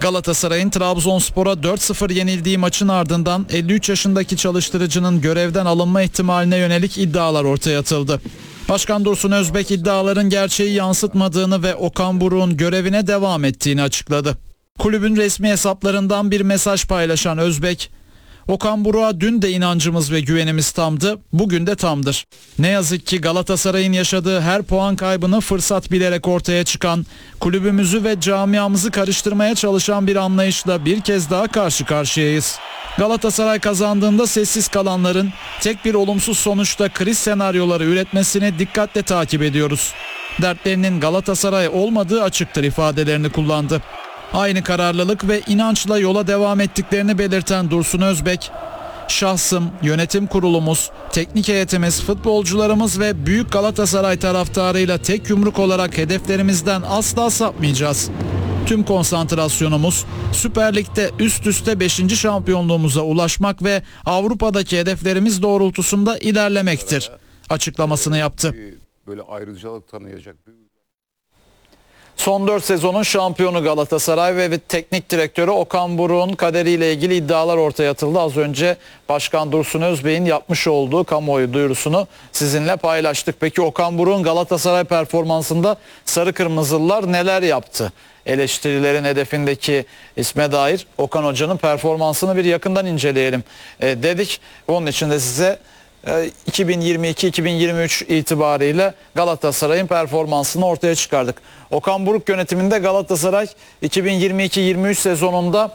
Galatasaray'ın Trabzonspor'a 4-0 yenildiği maçın ardından 53 yaşındaki çalıştırıcının görevden alınma ihtimaline yönelik iddialar ortaya atıldı. Başkan Dursun Özbek iddiaların gerçeği yansıtmadığını ve Okan Buruk'un görevine devam ettiğini açıkladı. Kulübün resmi hesaplarından bir mesaj paylaşan Özbek, "Okan Buruk'a dün de inancımız ve güvenimiz tamdı, bugün de tamdır. Ne yazık ki Galatasaray'ın yaşadığı her puan kaybını fırsat bilerek ortaya çıkan, kulübümüzü ve camiamızı karıştırmaya çalışan bir anlayışla bir kez daha karşı karşıyayız. Galatasaray kazandığında sessiz kalanların tek bir olumsuz sonuçta kriz senaryoları üretmesini dikkatle takip ediyoruz. Dertlerinin Galatasaray olmadığı açıktır" ifadelerini kullandı. Aynı kararlılık ve inançla yola devam ettiklerini belirten Dursun Özbek, "Şahsım, yönetim kurulumuz, teknik heyetimiz, futbolcularımız ve büyük Galatasaray taraftarıyla tek yumruk olarak hedeflerimizden asla sapmayacağız. Tüm konsantrasyonumuz Süper Lig'de üst üste 5. şampiyonluğumuza ulaşmak ve Avrupa'daki hedeflerimiz doğrultusunda ilerlemektir" açıklamasını yaptı. Böyle ayrıcalık tanıyacak bir... Son 4 sezonun şampiyonu Galatasaray ve teknik direktörü Okan Buruk'un kaderiyle ilgili iddialar ortaya atıldı. Az önce Başkan Dursun Özbek'in yapmış olduğu kamuoyu duyurusunu sizinle paylaştık. Peki Okan Buruk'un Galatasaray performansında sarı kırmızılılar neler yaptı? Eleştirilerin hedefindeki isme dair Okan Hoca'nın performansını bir yakından inceleyelim dedik. Onun için de size 2022-2023 itibariyle Galatasaray'ın performansını ortaya çıkardık. Okan Buruk yönetiminde Galatasaray 2022-23 sezonunda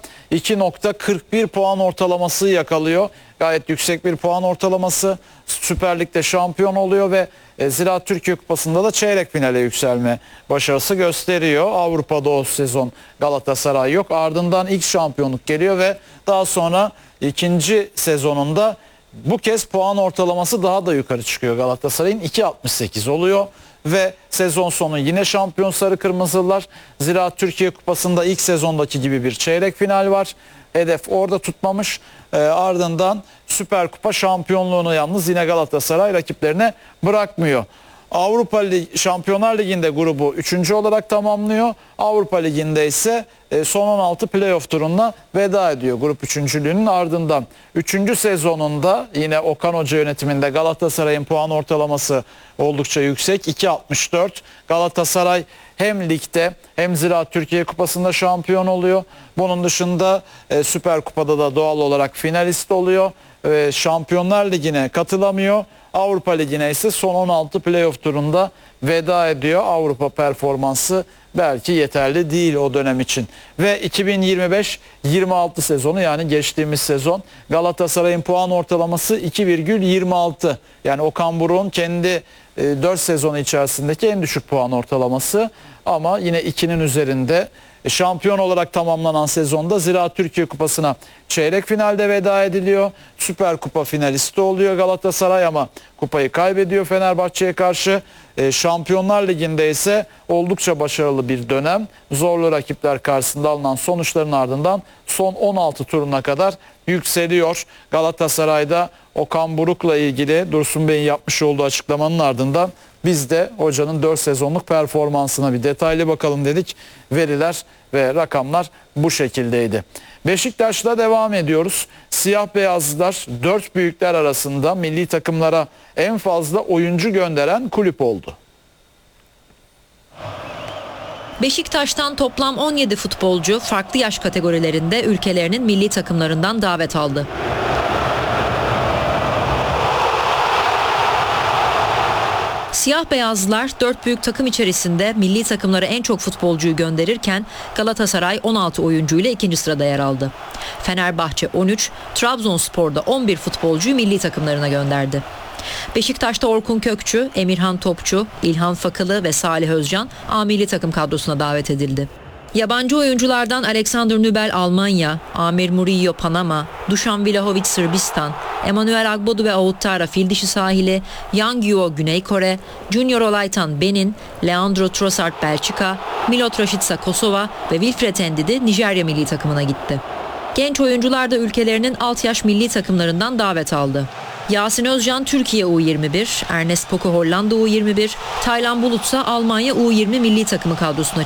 2.41 puan ortalaması yakalıyor. Gayet yüksek bir puan ortalaması. Süper Lig'de şampiyon oluyor ve Ziraat Türkiye Kupası'nda da çeyrek finale yükselme başarısı gösteriyor. Avrupa'da o sezon Galatasaray yok. Ardından ilk şampiyonluk geliyor ve daha sonra ikinci sezonunda bu kez puan ortalaması daha da yukarı çıkıyor. Galatasaray'ın 2.68 oluyor ve sezon sonu yine şampiyon sarı kırmızılar. Ziraat Türkiye Kupası'nda ilk sezondaki gibi bir çeyrek final var. Hedef orada tutmamış. Ardından Süper Kupa şampiyonluğunu yalnız yine Galatasaray rakiplerine bırakmıyor. Avrupa Şampiyonlar Ligi'nde grubu 3. olarak tamamlıyor. Avrupa Ligi'nde ise son 16 playoff turuna veda ediyor grup 3.lüğünün ardından. 3. sezonunda yine Okan Hoca yönetiminde Galatasaray'ın puan ortalaması oldukça yüksek. 2.64. Galatasaray hem ligde hem Ziraat Türkiye Kupası'nda şampiyon oluyor. Bunun dışında Süper Kupa'da da doğal olarak finalist oluyor. Şampiyonlar Ligi'ne katılamıyor. Avrupa Ligi'ne ise son 16 playoff turunda veda ediyor. Avrupa performansı belki yeterli değil o dönem için. Ve 2025-26 sezonu, yani geçtiğimiz sezon, Galatasaray'ın puan ortalaması 2,26. Yani Okan Buruk'un kendi 4 sezonu içerisindeki en düşük puan ortalaması, ama yine 2'nin üzerinde. Şampiyon olarak tamamlanan sezonda Ziraat Türkiye Kupası'na çeyrek finalde veda ediliyor. Süper Kupa finalisti oluyor Galatasaray ama kupayı kaybediyor Fenerbahçe'ye karşı. Şampiyonlar Ligi'nde ise oldukça başarılı bir dönem. Zorlu rakipler karşısında alınan sonuçların ardından son 16 turuna kadar yükseliyor. Galatasaray'da Okan Buruk'la ilgili Dursun Bey'in yapmış olduğu açıklamanın ardından biz de hocanın 4 sezonluk performansına bir detaylı bakalım dedik. Veriler ve rakamlar bu şekildeydi. Beşiktaş'la devam ediyoruz. Siyah beyazlılar 4 büyükler arasında milli takımlara en fazla oyuncu gönderen kulüp oldu. Beşiktaş'tan toplam 17 futbolcu farklı yaş kategorilerinde ülkelerinin milli takımlarından davet aldı. Siyah beyazlılar 4 büyük takım içerisinde milli takımlara en çok futbolcuyu gönderirken Galatasaray 16 oyuncuyla 2. sırada yer aldı. Fenerbahçe 13, Trabzonspor'da 11 futbolcuyu milli takımlarına gönderdi. Beşiktaş'ta Orkun Kökçü, Emirhan Topçu, İlhan Fakılı ve Salih Özcan A milli takım kadrosuna davet edildi. Yabancı oyunculardan Alexander Nübel Almanya, Amir Murillo Panama, Dušan Vlahović Sırbistan, Emanuel Agbodu ve Ouattara Fildişi sahili, Yang Yuo Güney Kore, Junior Olaitan Benin, Leandro Trossard Belçika, Milot Rashica Kosova ve Wilfred Ndidi Nijerya milli takımına gitti. Genç oyuncular da ülkelerinin alt yaş milli takımlarından davet aldı. Yasin Özcan Türkiye U21, Ernest Poku Hollanda U21, Taylan Bulut ise Almanya U20 milli takımı kadrosuna